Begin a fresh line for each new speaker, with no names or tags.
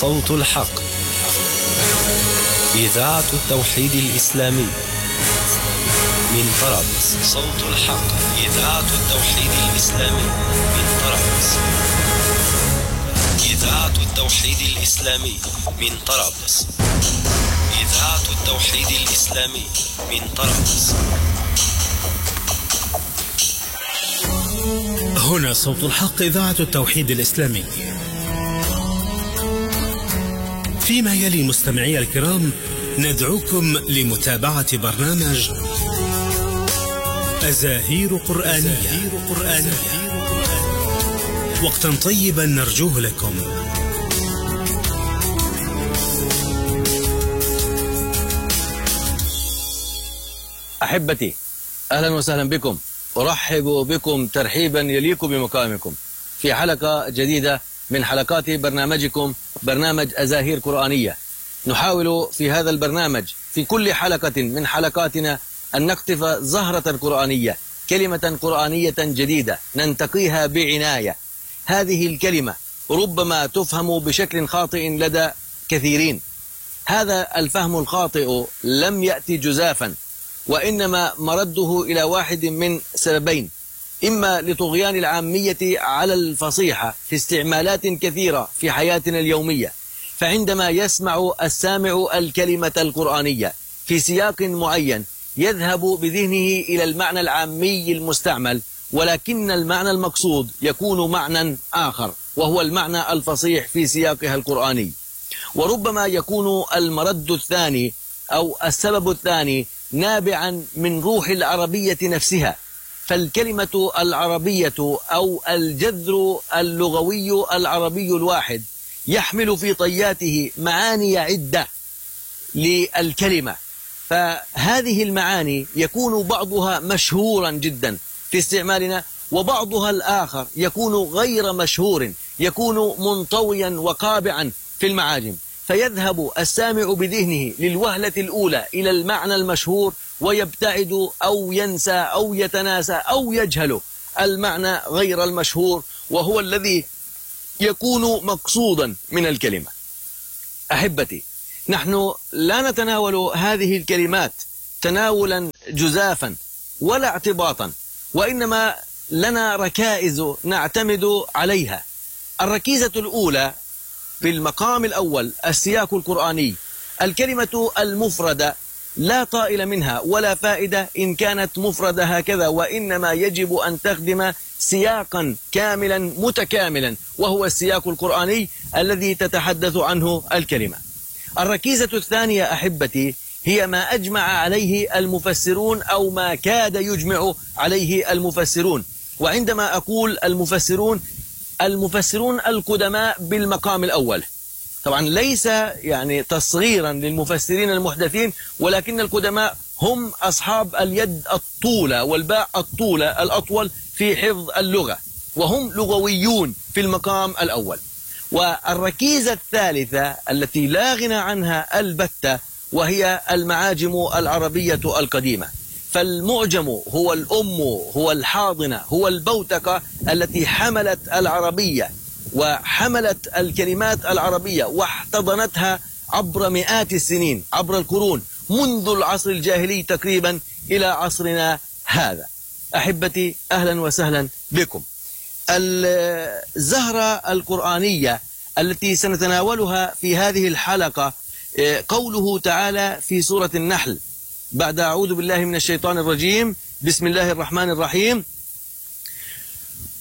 صوت الحق، إذاعة التوحيد الإسلامي من طرابلس. صوت الحق، إذاعة التوحيد الإسلامي من طرابلس. إذاعة التوحيد الإسلامي من طرابلس. إذاعة التوحيد الإسلامي من طرابلس.
هنا صوت الحق، إذاعة التوحيد الإسلامي. فيما يلي مستمعي الكرام ندعوكم لمتابعة برنامج أزاهير قرآنية. وقتا طيبا نرجوه لكم.
أحبتي، أهلا وسهلا بكم. أرحب بكم ترحيبا يليق بمقامكم في حلقة جديدة من حلقات برنامجكم، برنامج أزاهير قرآنية. نحاول في هذا البرنامج في كل حلقة من حلقاتنا أن نقطف زهرة قرآنية، كلمة قرآنية جديدة ننتقيها بعناية. هذه الكلمة ربما تفهم بشكل خاطئ لدى كثيرين. هذا الفهم الخاطئ لم يأتي جزافا، وإنما مرده إلى واحد من سببين: إما لطغيان العامية على الفصيحة في استعمالات كثيرة في حياتنا اليومية، فعندما يسمع السامع الكلمة القرآنية في سياق معين يذهب بذهنه إلى المعنى العامي المستعمل، ولكن المعنى المقصود يكون معنى آخر، وهو المعنى الفصيح في سياقها القرآني. وربما يكون المرد الثاني أو السبب الثاني نابعا من روح العربية نفسها. فالكلمة العربية أو الجذر اللغوي العربي الواحد يحمل في طياته معاني عدة للكلمة، فهذه المعاني يكون بعضها مشهورا جدا في استعمالنا، وبعضها الآخر يكون غير مشهور، يكون منطويا وقابعا في المعاجم، فيذهب السامع بذهنه للوهلة الأولى إلى المعنى المشهور، ويبتعد أو ينسى أو يتناسى أو يجهل المعنى غير المشهور، وهو الذي يكون مقصودا من الكلمة. أحبتي، نحن لا نتناول هذه الكلمات تناولا جزافا ولا اعتباطا، وإنما لنا ركائز نعتمد عليها. الركيزة الأولى في المقام الأول السياق القرآني. الكلمة المفردة لا طائل منها ولا فائدة إن كانت مفردة هكذا، وإنما يجب أن تخدم سياقا كاملا متكاملا، وهو السياق القرآني الذي تتحدث عنه الكلمة. الركيزة الثانية أحبتي هي ما أجمع عليه المفسرون أو ما كاد يجمع عليه المفسرون. وعندما أقول المفسرون القدماء بالمقام الأول، طبعا ليس يعني تصغيرا للمفسرين المحدثين، ولكن القدماء هم أصحاب اليد الطولة والباء الطولة الأطول في حفظ اللغة، وهم لغويون في المقام الأول. والركيزة الثالثة التي لا غنى عنها البتة وهي المعاجم العربية القديمة. فالمعجم هو الأم، هو الحاضنة، هو البوتقة التي حملت العربية وحملت الكلمات العربية واحتضنتها عبر مئات السنين، عبر القرون، منذ العصر الجاهلي تقريبا إلى عصرنا هذا. أحبتي، أهلا وسهلا بكم. الزهرة القرآنية التي سنتناولها في هذه الحلقة قوله تعالى في سورة النحل بعد أعوذ بالله من الشيطان الرجيم: بسم الله الرحمن الرحيم: